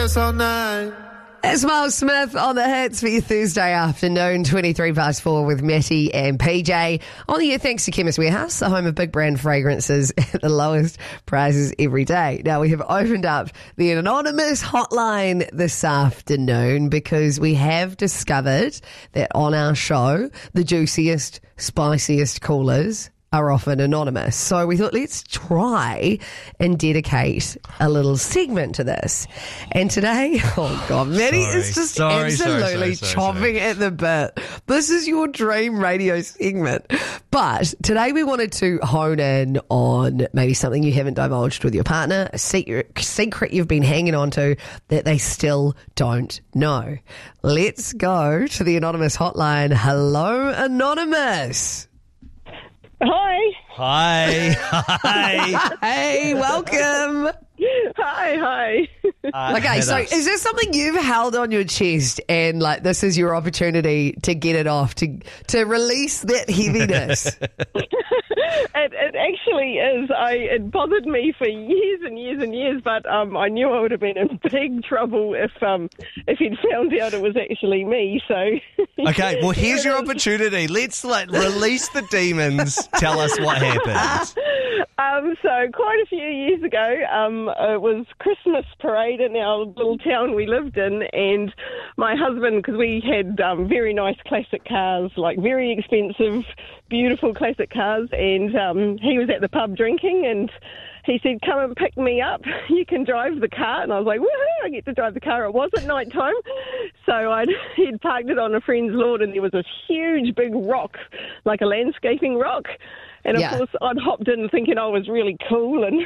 all night. It's Miles Smith on the hits for your Thursday afternoon, 4 with Matty and PJ. On the air thanks to Chemist Warehouse, the home of big brand fragrances at the lowest prices every day. Now, we have opened up the anonymous hotline this afternoon because we have discovered that on our show, the juiciest, spiciest callers are often anonymous. So we thought, let's try and dedicate a little segment to this. And today, oh God, Maddie is just absolutely chomping at the bit. This is your dream radio segment. But today we wanted to hone in on maybe something you haven't divulged with your partner, a secret you've been hanging on to that they still don't know. Let's go to the anonymous hotline. Hello, Anonymous. Hi. Hey, welcome. Hi. Okay, so is this something you've held on your chest and like this is your opportunity to get it off, to release that heaviness? It actually is. It bothered me for years and years and years, but I knew I would have been in big trouble if he'd found out it was actually me. So Okay, well, here's your opportunity. Let's release the demons. Tell us what happened. So quite a few years ago, it was Christmas parade in our little town we lived in, and my husband, because we had very nice classic cars, like very expensive, beautiful classic cars, and he was at the pub drinking, and he said, come and pick me up. You can drive the car. And I was like, woohoo, I get to drive the car. It was at night time. So he'd parked it on a friend's lawn, and there was this huge big rock, like a landscaping rock. And of course, I'd hopped in thinking I was really cool and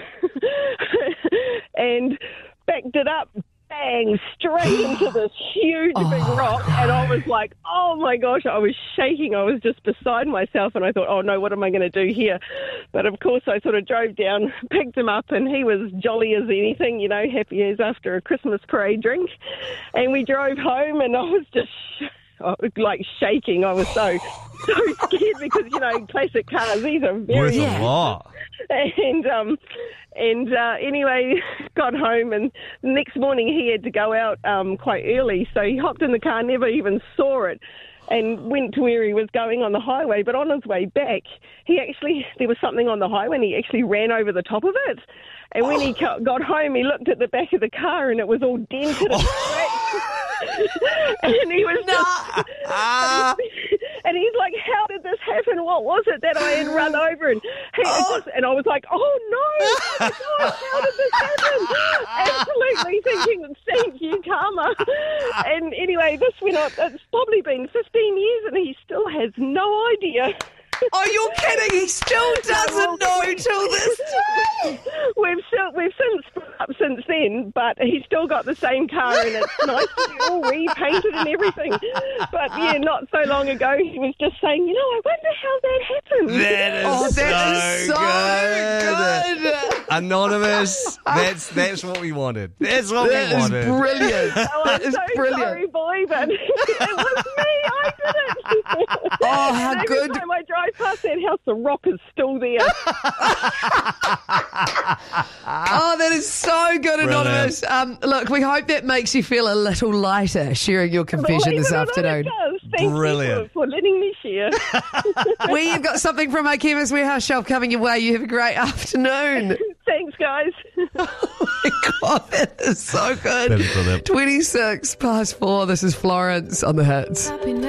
and backed it up, bang, straight into this huge big rock. And I was like, oh my gosh, I was shaking. I was just beside myself. And I thought, oh no, what am I going to do here? But of course, I sort of drove down, picked him up, and he was jolly as anything, happy as after a Christmas parade drink. And we drove home, and I was just shaking. I was so scared because, classic cars, these are very... Worth a lot. And anyway, got home, and the next morning he had to go out quite early, so he hopped in the car, never even saw it, and went to where he was going on the highway. But on his way back, there was something on the highway, and he actually ran over the top of it. And when he got home, he looked at the back of the car, and it was all dented and scratched. And he was and he's like, how did this happen? What was it that I had run over? And I was like, oh no, gosh, how did this happen? Absolutely thinking, thank you, karma. And anyway, this went on, it's probably been 15 years, and he still has no idea. Oh, you're kidding. He still doesn't know till this day. We've since split up since then, but he's still got the same car, and it's nicely all repainted and everything. But yeah, not so long ago, he was just saying, I wonder how that happened. That is so good. Anonymous, that's what we wanted. That's what we wanted. That is brilliant. I'm so sorry, boy, but it was me. I did it. Oh, how good. Every time I drive past that house, the rock is still there. Oh, that is so good, Anonymous. Look, we hope that makes you feel a little lighter sharing your confession this afternoon. It does. Thank you for letting me share. We've got something from our Chemist Warehouse shelf coming your way. You have a great afternoon. Thanks, guys. Oh my God, that is so good. 4. This is Florence on the hits.